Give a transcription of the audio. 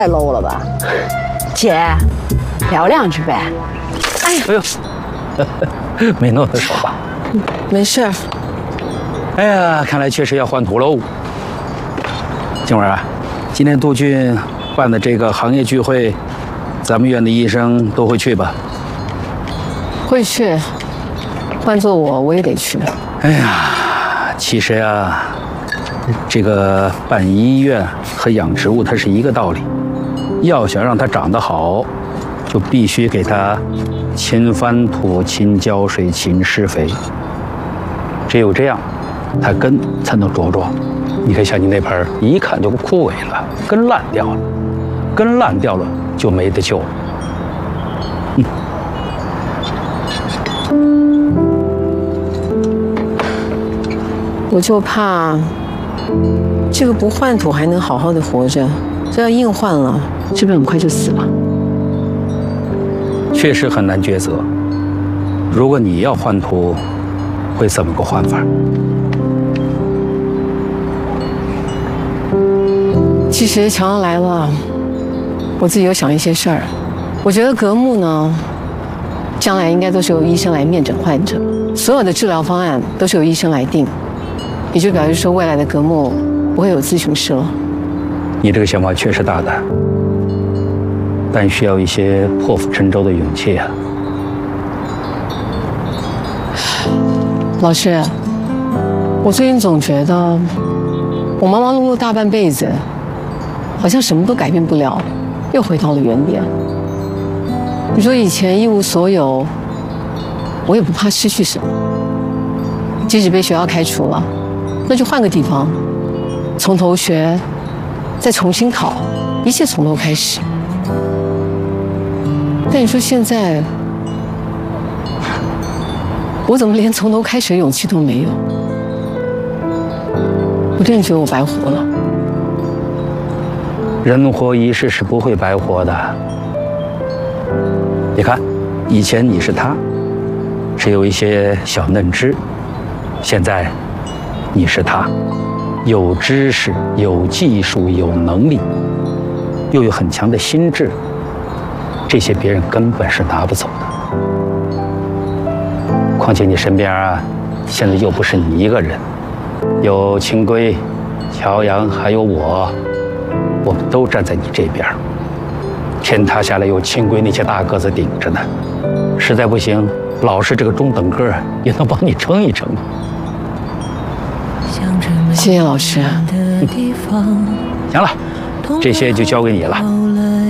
太 low 了吧？姐，聊两句呗。 哎呦，没弄得手吧？ 没事。 哎呀，看来确实要换图喽。静文啊，今天杜俊办的这个行业聚会，咱们院的医生都会去吧？ 会去，换做我也得去。 哎呀，其实啊，这个办医院和养植物它是一个道理。要想让它长得好，就必须给它勤翻土、勤浇水、勤施肥。只有这样，它根才能茁壮。你看，像你那盆，一看就枯萎了，根烂掉了，根烂掉了就没得救了。 我就怕这个不换土还能好好的活着，这要硬换了，是不是很快就死了？ 确实很难抉择。如果你要换土，会怎么个换法？ 其实乔洋来了，我自己有想一些事儿。我觉得革木呢，将来应该都是由医生来面诊患者，所有的治疗方案都是由医生来定，也就表示说未来的革木不会有咨询师了。 你这个想法确实大胆，但需要一些破釜沉舟的勇气啊。 老师，我最近总觉得我忙忙碌碌大半辈子，好像什么都改变不了，又回到了原点。你说以前一无所有，我也不怕失去什么。即使被学校开除了，那就换个地方，从头学，再重新考，一切从头开始。但你说现在，我怎么连从头开始的勇气都没有？我真的觉得我白活了。 人活一世是不会白活的。你看，以前你是他，只有一些小嫩枝；现在你是他，有知识、有技术、有能力，又有很强的心智，这些别人根本是拿不走的。况且你身边啊，现在又不是你一个人，有清规、乔洋，还有我们都站在你这边。天塌下来有清规那些大个子顶着呢，实在不行，老师这个中等个也能帮你撑一撑。 谢谢老师。 行了，这些就交给你了。